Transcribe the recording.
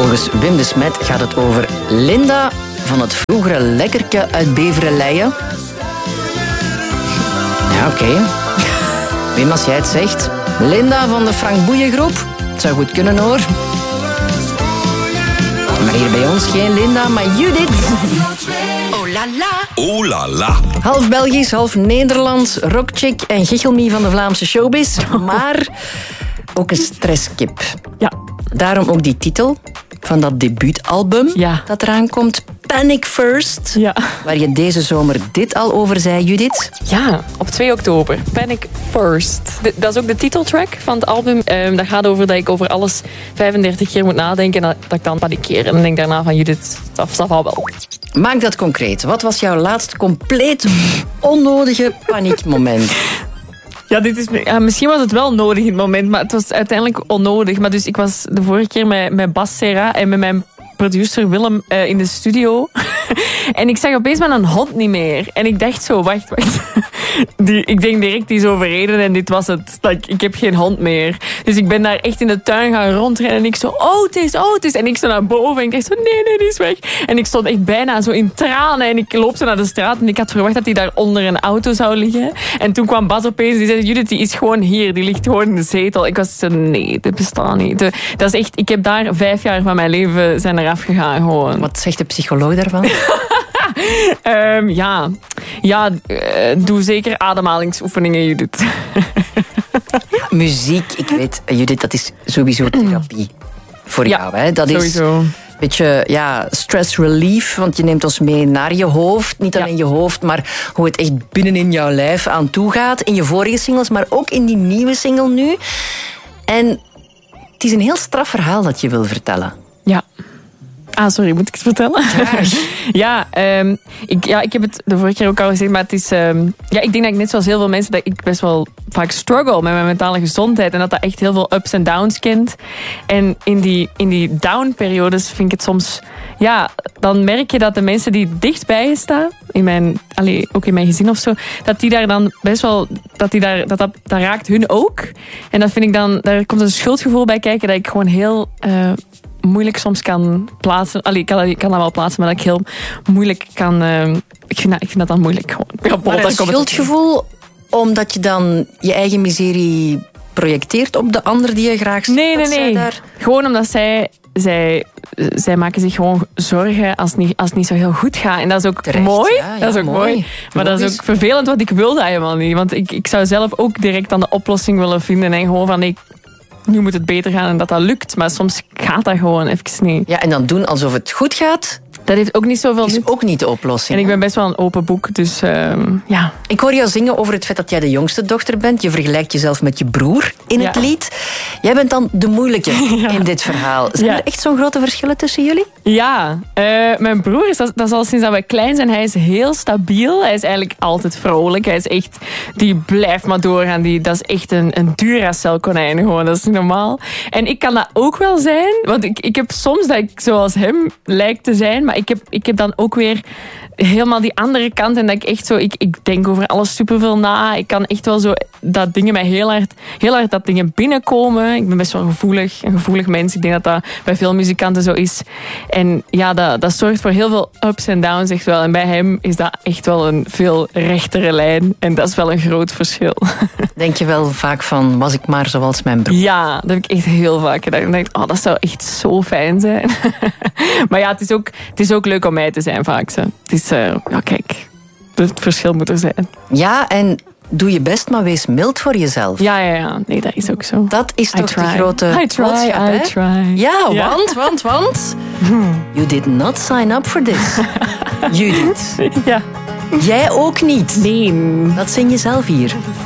Volgens Wim de Smet gaat het over Linda van het vroegere lekkerke uit Beverleyen. Ja, oké. Wim, als jij het zegt. Linda van de Frank Boeien groep. Het zou goed kunnen, hoor. Maar hier bij ons geen Linda, maar Judith. Oh la la. Oh la la. Half Belgisch, half Nederlands, rockchick en gichelmie van de Vlaamse showbiz. Maar ook een stresskip. Ja. Daarom ook die titel van dat debuutalbum dat eraan komt. Panic First. Ja. Waar je deze zomer dit al over zei, Judith. Ja, op 2 oktober. Panic First. Dat is ook de titeltrack van het album. Dat gaat over dat ik over alles 35 keer moet nadenken en dat ik dan panikeer. En dan denk ik daarna van Judith, dat valt wel. Maak dat concreet. Wat was jouw laatst compleet onnodige paniekmoment? Ja, misschien was het wel nodig in het moment, maar het was uiteindelijk onnodig. Maar dus ik was de vorige keer met Bas Serra en met mijn producer Willem in de studio. En ik zag opeens mijn hond niet meer. En ik dacht zo, wacht. Ik denk direct, die is overreden en dit was het. Ik heb geen hond meer. Dus ik ben daar echt in de tuin gaan rondrennen en ik zo, het is. En ik stond naar boven en ik dacht zo, nee, die is weg. En ik stond echt bijna zo in tranen en ik loop zo naar de straat en ik had verwacht dat hij daar onder een auto zou liggen. En toen kwam Bas opeens en die zei, Judith, die is gewoon hier. Die ligt gewoon in de zetel. Ik was zo, nee, dit bestaat niet. Dat is echt, ik heb daar 5 jaar van mijn leven zijn eraf gegaan gewoon. Wat zegt de psycholoog daarvan? Doe zeker ademhalingsoefeningen, Judith. Muziek, ik weet, Judith, dat is sowieso therapie voor jou. Hè? Dat sowieso. Is een beetje stress relief, want je neemt ons mee naar je hoofd. Niet alleen je hoofd, maar hoe het echt binnenin jouw lijf aan toe gaat. In je vorige singles, maar ook in die nieuwe single nu. En het is een heel straf verhaal dat je wil vertellen. Ja. Sorry, moet ik het vertellen? Ik heb het de vorige keer ook al gezegd, maar het is... ik denk dat ik net zoals heel veel mensen, dat ik best wel vaak struggle met mijn mentale gezondheid en dat echt heel veel ups en downs kent. En in die down-periodes vind ik het soms... Ja, dan merk je dat de mensen die dichtbij je staan, ook in mijn gezin of zo, dat die daar dan best wel... Dat raakt hun ook. En dat vind ik dan... Daar komt een schuldgevoel bij kijken dat ik gewoon heel... moeilijk soms kan plaatsen. Ik kan dat wel plaatsen, maar dat ik heel moeilijk kan... Ik vind dat dan moeilijk gewoon. Maar een schuldgevoel, omdat je dan je eigen miserie projecteert op de ander die je graag ziet? Nee. Gewoon omdat zij maken zich gewoon zorgen als het niet zo heel goed gaat. En dat is ook terecht, mooi. Ja, dat is ook mooi. Maar dat is ook vervelend, want ik wil dat helemaal niet. Want ik zou zelf ook direct aan de oplossing willen vinden. En gewoon van... Nu moet het beter gaan en dat lukt. Maar soms gaat dat gewoon even niet. Ja, en dan doen alsof het goed gaat... Dat heeft ook niet zoveel... is ook niet de oplossing. En ik ben best wel een open boek, dus ja. Ik hoor jou zingen over het feit dat jij de jongste dochter bent. Je vergelijkt jezelf met je broer in het lied. Jij bent dan de moeilijke in dit verhaal. Zijn er echt zo'n grote verschillen tussen jullie? Ja, mijn broer is dat is al sinds dat wij klein zijn. Hij is heel stabiel. Hij is eigenlijk altijd vrolijk. Hij is echt... Die blijft maar doorgaan. Dat is echt een Duracell-konijn gewoon. Dat is niet normaal. En ik kan dat ook wel zijn. Want ik heb soms dat ik zoals hem lijkt te zijn. Maar ik heb dan ook weer helemaal die andere kant. En dat ik echt zo... Ik denk over alles superveel na. Ik kan echt wel zo... Dat dingen mij heel hard dat dingen binnenkomen. Ik ben best wel een gevoelig mens. Ik denk dat dat bij veel muzikanten zo is. En ja, dat zorgt voor heel veel ups en downs echt wel. En bij hem is dat echt wel een veel rechtere lijn. En dat is wel een groot verschil. Denk je wel vaak van, was ik maar zoals mijn broer? Ja, dat heb ik echt heel vaak gedacht. Ik dacht, dat zou echt zo fijn zijn. Maar ja, het is ook leuk om mij te zijn vaak. Zo. Het is, kijk, het verschil moet er zijn. Ja, en doe je best, maar wees mild voor jezelf. Ja. Nee, dat is ook zo. Dat is toch de grote boodschap, hè? I try. Ja, want... You did not sign up for this. Judith. Ja. Jij ook niet. Nee. Dat zing je zelf hier.